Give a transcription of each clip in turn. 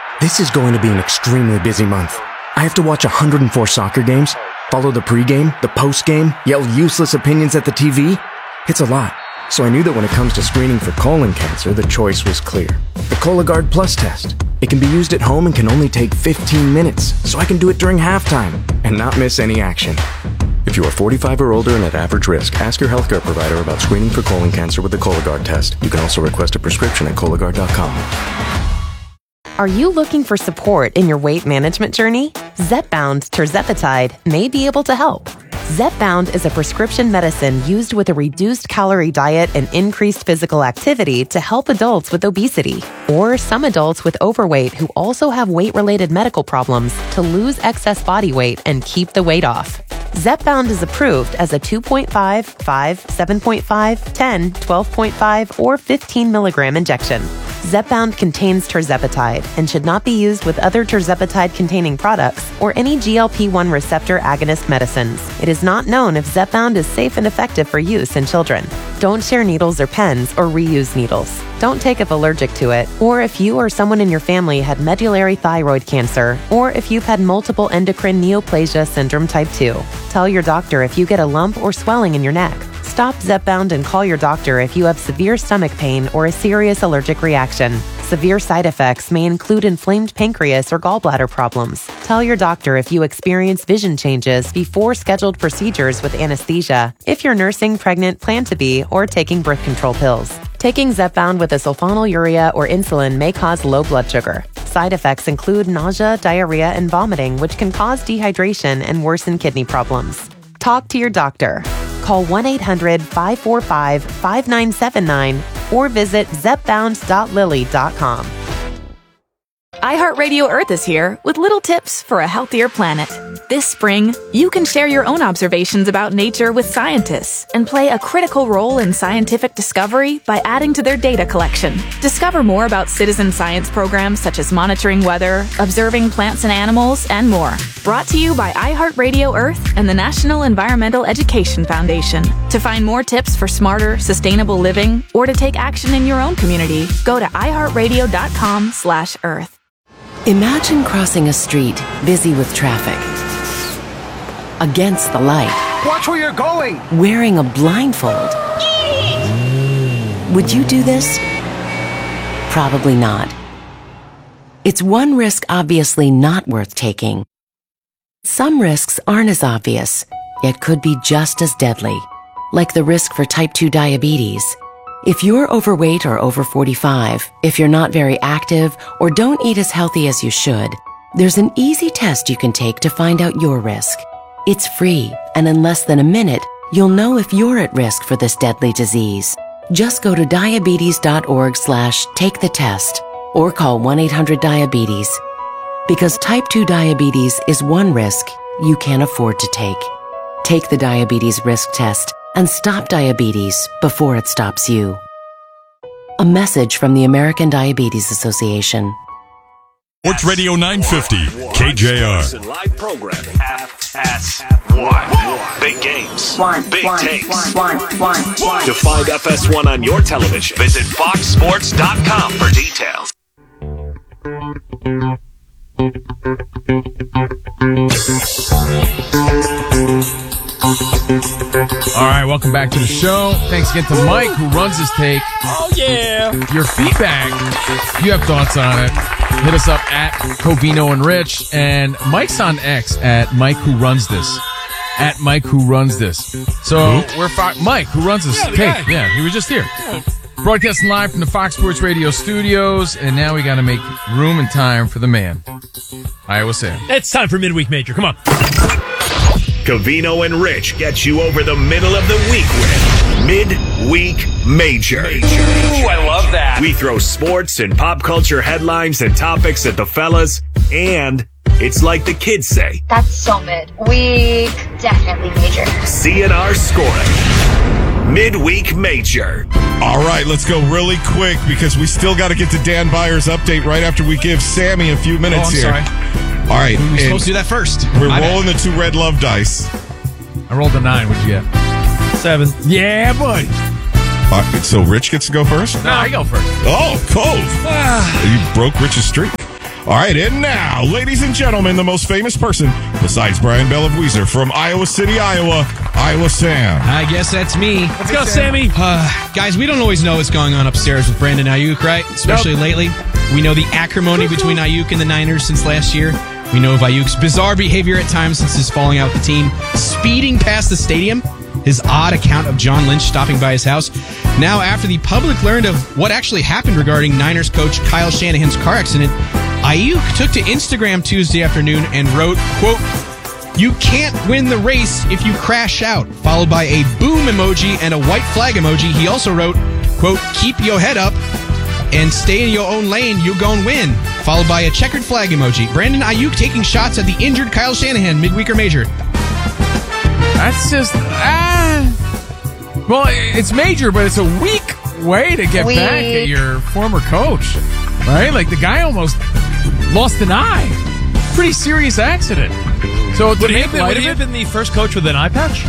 This is going to be an extremely busy month. I have to watch 104 soccer games, follow the pregame, the postgame, yell useless opinions at the TV. It's a lot. So I knew that when it comes to screening for colon cancer, the choice was clear. The Cologuard Plus test. It can be used at home and can only take 15 minutes, so I can do it during halftime and not miss any action. If you are 45 or older and at average risk, ask your healthcare provider about screening for colon cancer with the Cologuard test. You can also request a prescription at Cologuard.com. Are you looking for support in your weight management journey? Zepbound tirzepatide may be able to help. Zepbound is a prescription medicine used with a reduced calorie diet and increased physical activity to help adults with obesity or some adults with overweight who also have weight-related medical problems to lose excess body weight and keep the weight off. Zepbound is approved as a 2.5, 5, 7.5, 10, 12.5, or 15 milligram injection. Zepbound contains tirzepatide and should not be used with other tirzepatide-containing products or any GLP-1 receptor agonist medicines. It is not known if Zepbound is safe and effective for use in children. Don't share needles or pens or reuse needles. Don't take if allergic to it, or if you or someone in your family had medullary thyroid cancer, or if you've had multiple endocrine neoplasia syndrome type 2. Tell your doctor if you get a lump or swelling in your neck. Stop Zepbound and call your doctor if you have severe stomach pain or a serious allergic reaction. Severe side effects may include inflamed pancreas or gallbladder problems. Tell your doctor if you experience vision changes before scheduled procedures with anesthesia, if you're nursing, pregnant, plan to be, or taking birth control pills. Taking Zepbound with a sulfonylurea or insulin may cause low blood sugar. Side effects include nausea, diarrhea, and vomiting, which can cause dehydration and worsen kidney problems. Talk to your doctor. Call 1-800-545-5979 or visit zepbound.lily.com. iHeartRadio Earth is here with little tips for a healthier planet. This spring, you can share your own observations about nature with scientists and play a critical role in scientific discovery by adding to their data collection. Discover more about citizen science programs such as monitoring weather, observing plants and animals, and more. Brought to you by iHeartRadio Earth and the National Environmental Education Foundation. To find more tips for smarter, sustainable living or to take action in your own community, go to iHeartRadio.com/Earth. Imagine crossing a street busy with traffic. Against the light. Watch where you're going! Wearing a blindfold. Would you do this? Probably not. It's one risk obviously not worth taking. Some risks aren't as obvious, yet could be just as deadly, like the risk for type 2 diabetes. If you're overweight or over 45, if you're not very active or don't eat as healthy as you should, there's an easy test you can take to find out your risk. It's free, and in less than a minute, you'll know if you're at risk for this deadly disease. Just go to diabetes.org/take the test or call 1-800-DIABETES. Because type 2 diabetes is one risk you can't afford to take. Take the diabetes risk test and stop diabetes before it stops you. A message from the American Diabetes Association. Sports Radio 950, KJR. Live programming. FS1. Big games. Big takes. To find FS1 on your television, visit foxsports.com for details. All right, welcome back to the show. Thanks again to Mike, who runs this take. Oh, yeah. Your feedback, if you have thoughts on it, hit us up at Covino and Rich. And Mike's on X at Mike Who Runs This. At Mike Who Runs This. So we're Mike, who runs this take. Yeah, he was just here. Yeah. Broadcasting live from the Fox Sports Radio studios, and now we got to make room and time for the man, Iowa Sam. It's time for Midweek Major. Come on. Covino and Rich get you over the middle of the week with Midweek Major. Ooh, I love that. We throw sports and pop culture headlines and topics at the fellas, and it's like the kids say. That's so midweek. Definitely major. CNR scoring. Midweek Major. All right, let's go really quick because we still got to get to Dan Byers' update right after we give Sammy a few minutes here. Sorry. All right. We were supposed to do that first. We're rolling the 2 red love dice. I rolled a 9. What'd you get? 7. Yeah, buddy. So Rich gets to go first? No, I go first. Oh, Cove. You broke Rich's streak. All right, and now, ladies and gentlemen, the most famous person besides Brian Bell of Weezer from Iowa City, Iowa Sam. I guess that's me. Let's go, Sammy. Guys, we don't always know what's going on upstairs with Brandon Ayuk, right? Especially lately. We know the acrimony between Ayuk and the Niners since last year. We know of Ayuk's bizarre behavior at times since his falling out with the team, speeding past the stadium, his odd account of John Lynch stopping by his house. Now, after the public learned of what actually happened regarding Niners coach Kyle Shanahan's car accident, Ayuk took to Instagram Tuesday afternoon and wrote, quote, "You can't win the race if you crash out," followed by a boom emoji and a white flag emoji. He also wrote, quote, "Keep your head up and stay in your own lane, you gon' win," followed by a checkered flag emoji. Brandon Ayuk taking shots at the injured Kyle Shanahan, midweek or major. That's just, well, it's major, but it's a weak way to get back at your former coach, right? Like, the guy almost lost an eye. Pretty serious accident. So Would he have been the first coach with an eye patch?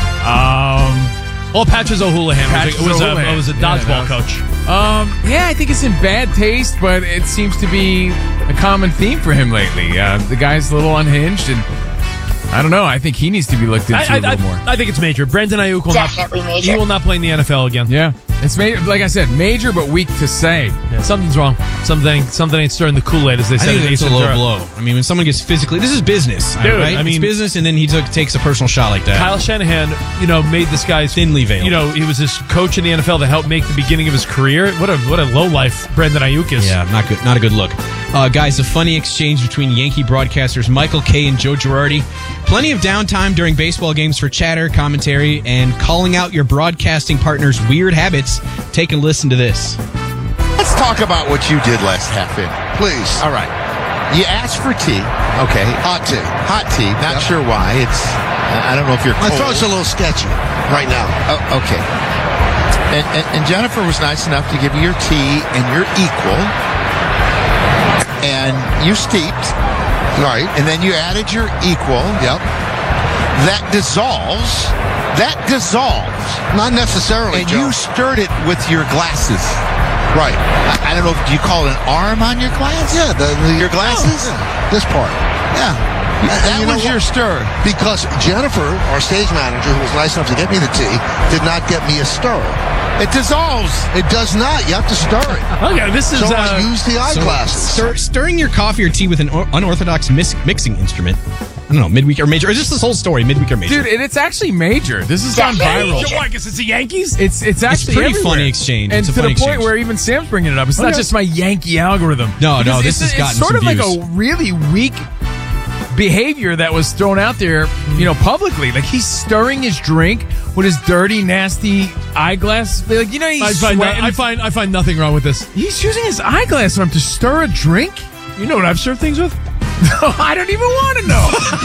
Well, Patches O'Houlihan was a dodgeball coach. Yeah, I think it's in bad taste, but it seems to be a common theme for him lately. The guy's a little unhinged, and I don't know. I think he needs to be looked into a little more. I think it's major. Brandon Ayuk will Definitely major. He will not play in the NFL again. Yeah, it's major. Like I said, major but weak to say. Yeah, something's wrong. Something ain't stirring the Kool-Aid, as they I said. think it's a low blow. I mean, when someone gets physically, this is business, dude. Right? I mean, it's business, and then he takes a personal shot like that. Kyle Shanahan, made this guy thinly veiled. He was this coach in the NFL that helped make the beginning of his career. What a low life Brandon Ayuk is. Yeah, not good. Not a good look. Guys, a funny exchange between Yankee broadcasters Michael Kay and Joe Girardi. Plenty of downtime during baseball games for chatter, commentary, and calling out your broadcasting partner's weird habits. Take a listen to this. Let's talk about what you did last half inning, please. All right. You asked for tea. Okay. Hot tea. Hot tea. Not sure why. I don't know if you're cold. My throat's a little sketchy right now. Oh, okay. And Jennifer was nice enough to give you your tea and your equal. And you steeped. Right. And then you added your equal. Yep. That dissolves. Not necessarily, And Joe. you stirred it with your glasses. Right. I don't know, do you call it an arm on your glass? Yeah. Your glasses? This part. Yeah. That you know was your what? stir. Because Jennifer, our stage manager, who was nice enough to get me the tea, did not get me a stir. It dissolves. It does not. You have to stir it. Okay, this is. So I use the eyeglasses. Stirring your coffee or tea with an unorthodox mixing instrument. I don't know, midweek or major. Or is this whole story, midweek or major? Dude, and it's actually major. This has gone viral. Why? Because it's the Yankees? It's actually pretty everywhere. funny exchange. And It's a to the funny point exchange. where even Sam's bringing it up. It's not just my Yankee algorithm. No, Because this has gotten it's sort some of like views. a really weak behavior that was thrown out there, publicly. Like, he's stirring his drink with his dirty, nasty eyeglass. Like, he's I find nothing wrong with this. He's using his eyeglass on him to stir a drink? You know what I've served things with? No, I don't even want to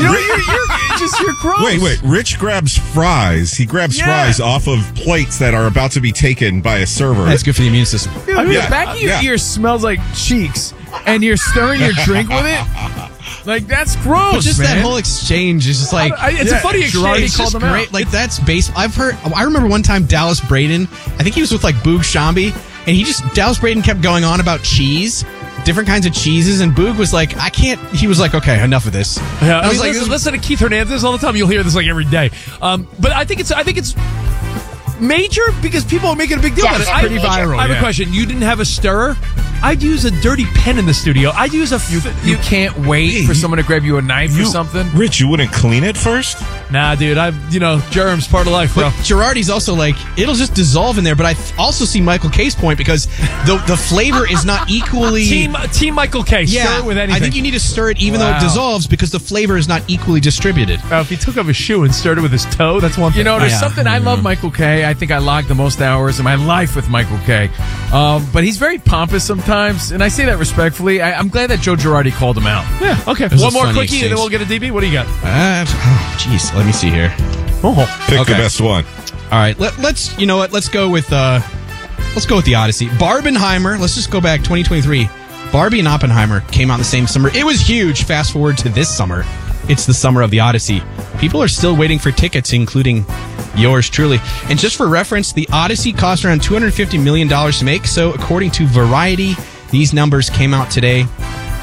know. You're gross. Wait. Rich grabs fries. He grabs fries off of plates that are about to be taken by a server. That's good for the immune system. Dude, the back of your ear smells like cheeks, and you're stirring your drink with it? Like, that's gross, But just man. that whole exchange is just like... it's a funny exchange. It's Called just them great. out. Like, that's base. I remember one time Dallas Braden, I think he was with, like, Boog Shambi, and Dallas Braden kept going on about cheese, different kinds of cheeses, and Boog was like, he was like, okay, enough of this. Yeah, I was like, listen to Keith Hernandez all the time. You'll hear this like every day. But I think it's major because people are making a big deal about it. It's pretty viral. I have a question. You didn't have a stirrer? I'd use a dirty pen in the studio. I'd use a... You can't wait for someone to grab you a knife or something? Rich, you wouldn't clean it first? Nah, dude. Germs, part of life, bro. But Girardi's also like, it'll just dissolve in there. But I also see Michael Kay's point because the flavor is not equally... Team Michael Kay. Stir it with anything. I think you need to stir it even though it dissolves because the flavor is not equally distributed. If he took off his shoe and stirred it with his toe, that's one thing. There's something I love Michael Kay. I think I logged the most hours in my life with Michael Kay. But he's very pompous sometimes, and I say that respectfully. I'm glad that Joe Girardi called him out. Yeah, okay. One more quickie, and then we'll get a DB. What do you got? Jeez, let me see here. Pick the best one. All right, let's go with the Odyssey. Barbenheimer. Let's just go back 2023. Barbie and Oppenheimer came out the same summer. It was huge. Fast forward to this summer. It's the summer of the Odyssey. People are still waiting for tickets, including yours truly. And just for reference, the Odyssey cost around $250 million to make. So according to Variety, these numbers came out today.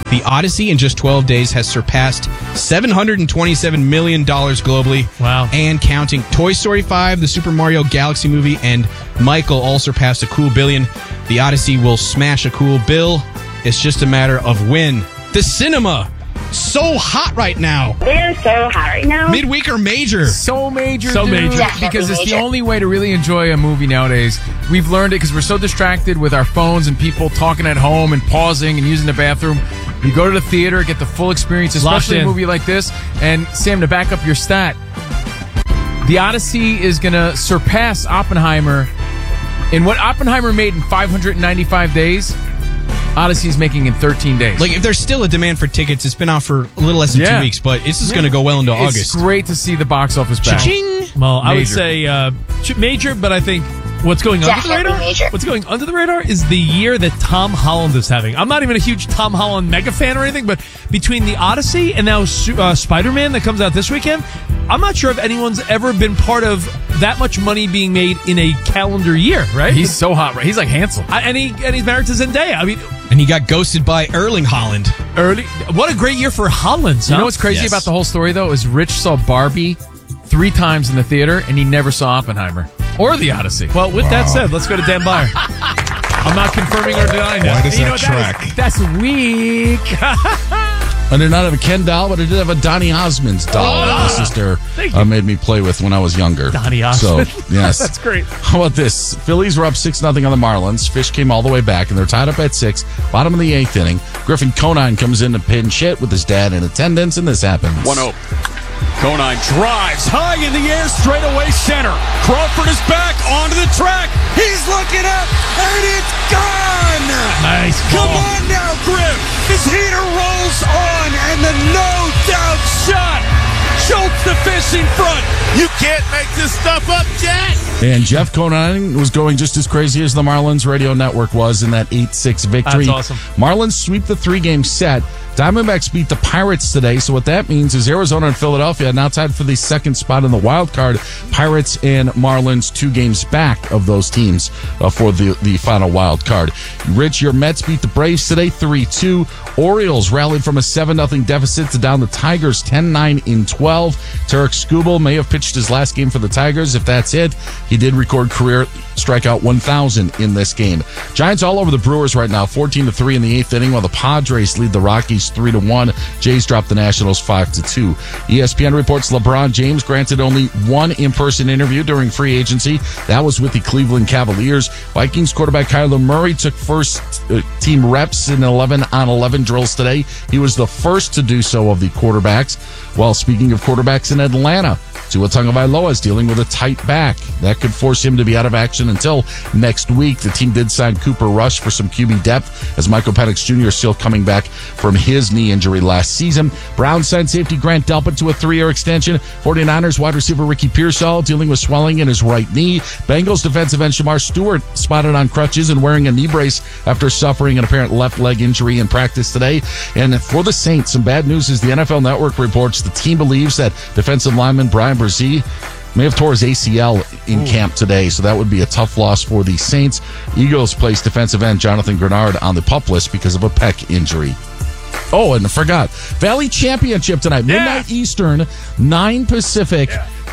The Odyssey in just 12 days has surpassed $727 million globally. Wow. And counting. Toy Story 5, the Super Mario Galaxy movie, and Michael all surpassed a cool billion. The Odyssey will smash a cool bill. It's just a matter of when. The cinema. So hot right now. They're so hot right now. Midweek or major? So major, So dude, major. because it's Major. the only way to really enjoy a movie nowadays. We've learned it because we're so distracted with our phones and people talking at home and pausing and using the bathroom. You go to the theater, get the full experience, especially a in. movie like this. And Sam, to back up your stat, The Odyssey is going to surpass Oppenheimer. In what Oppenheimer made in 595 days, Odyssey's making in 13 days. Like, if there's still a demand for tickets, it's been out for a little less than 2 weeks, but this is going to go well into It's August. great to see the box office back. Cha-ching! Well, I would Major. say major, but I think what's going under the Definitely radar? major. What's going under the radar is the year that Tom Holland is having. I'm not even a huge Tom Holland mega fan or anything, but between the Odyssey and now Spider-Man that comes out this weekend, I'm not sure if anyone's ever been part of that much money being made in a calendar year, right? He's so hot, right? He's like Hansel. And he's married to Zendaya. I mean, And he got ghosted by Erling Haaland. what a great year for Holland. You know what's crazy about the whole story, though, is Rich saw Barbie 3 times in the theater, and he never saw Oppenheimer or The Odyssey. Well, with that said, let's go to Dan Byer. I'm not confirming or denying that. Why does You know that what track? That's weak. I did not have a Ken doll, but I did have a Donny Osmond's doll that my sister Thank you. made me play with when I was younger. Donny Osmond. So, yes. That's great. How about this? Phillies were up 6-0 on the Marlins. Fish came all the way back, and they're tied up at 6. Bottom of the 8th inning. Griffin Conine comes in to pinch hit with his dad in attendance, and this happens. 1-0. Conine drives high in the air, straight away center. Crawford is back onto the track. He's looking up, and it's gone. Nice Come ball. on now, Griff. His heater rolls on, and the no-doubt shot jolts the fish in front. You can't make this stuff up, Jack. And Jeff Conine was going just as crazy as the Marlins radio network was in that 8-6 victory. That's awesome. Marlins sweep the 3-game set. Diamondbacks beat the Pirates today, so what that means is Arizona and Philadelphia now tied for the second spot in the wild card. Pirates and Marlins 2 games back of those teams for the final wild card. Rich, your Mets beat the Braves today 3-2. Orioles rallied from a 7-0 deficit to down the Tigers 10-9 in 12. Tarek Skubal may have pitched his last game for the Tigers. If that's it, he did record career strikeout 1,000 in this game. Giants all over the Brewers right now, 14-3 in the 8th inning, while the Padres lead the Rockies 3-1. Jays dropped the Nationals 5-2. ESPN reports LeBron James granted only one in-person interview during free agency. That was with the Cleveland Cavaliers. Vikings quarterback Kyler Murray took first team reps in 11-on-11 drills today. He was the first to do so of the quarterbacks. While speaking of quarterbacks in Atlanta, Tua Tagovailoa is dealing with a tight back. That could force him to be out of action until next week. The team did sign Cooper Rush for some QB depth, as Michael Penix Jr. is still coming back from his knee injury last season. Browns signed safety Grant Delpit to a 3-year extension. 49ers wide receiver Ricky Pearsall dealing with swelling in his right knee. Bengals defensive end Shamar Stewart spotted on crutches and wearing a knee brace after suffering an apparent left leg injury in practice today. And for the Saints, some bad news is the NFL Network reports the team believes that defensive lineman Brian Brzee may have tore his ACL in camp today, so that would be a tough loss for the Saints. Eagles placed defensive end Jonathan Grenard on the PUP list because of a pec injury. Oh, and I forgot. Valley Championship tonight, midnight Eastern, 9 Pacific.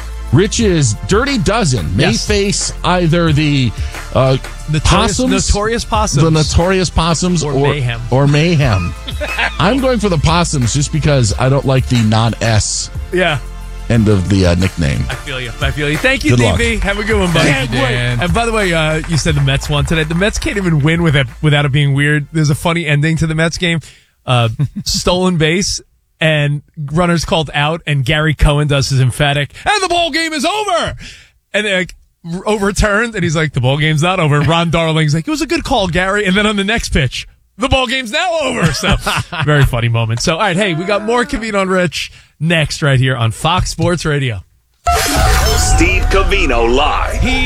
Rich's Dirty Dozen may face either the Possums, Notorious Possums. the Notorious Possums, Or Mayhem. Or Mayhem. I'm going for the Possums just because I don't like the non-S Yeah. end of the nickname. I feel you. Thank you, Good luck. DB. Have a good one, buddy. Thank you, Dan. And by the way, you said the Mets won today. The Mets can't even win without it being weird. There's a funny ending to the Mets game. Stolen base and runners called out, and Gary Cohen does his emphatic, and the ball game is over. And they overturned, and he's like, the ball game's not over. And Ron Darling's like, it was a good call, Gary. And then on the next pitch, the ball game's now over. So very funny moment. So, all right, hey, we got more Covino on Rich next right here on Fox Sports Radio. Steve Covino live.